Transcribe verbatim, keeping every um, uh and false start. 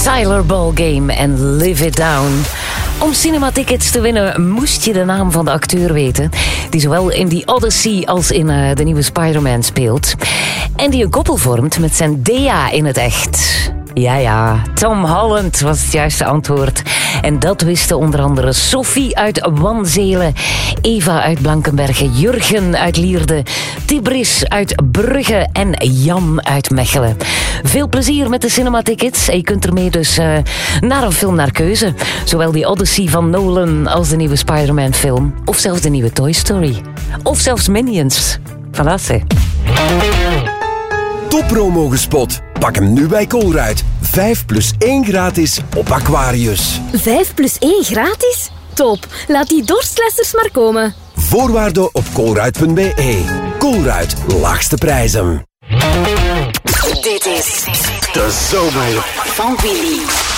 Tyler Ballgame en Live It Down. Om cinematickets te winnen moest je de naam van de acteur weten, die zowel in The Odyssey als in uh, de nieuwe Spider-Man speelt. En die een koppel vormt met zijn Dea in het echt. Ja, ja, Tom Holland was het juiste antwoord. En dat wisten onder andere Sophie uit Wanzelen, Eva uit Blankenberge, Jurgen uit Lierde, Tibris uit Brugge en Jan uit Mechelen. Veel plezier met de cinematickets. Je kunt ermee dus uh, naar een film naar keuze. Zowel die Odyssey van Nolan als de nieuwe Spider-Man film. Of zelfs de nieuwe Toy Story. Of zelfs Minions. Voilà, zeg. Top promo gespot. Pak hem nu bij Colruyt. vijf plus één gratis op Aquarius. vijf plus één gratis? Top. Laat die dorstlessers maar komen. Voorwaarden op colruyt punt b e. Colruyt, laagste prijzen. Dit is de zomer van Willy.